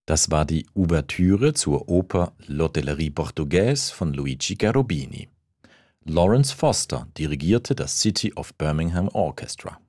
Das war die Ouvertüre zur Oper L'Hotellerie Portugaise von Luigi Cherubini. Lawrence Foster dirigierte das City of Birmingham Orchestra.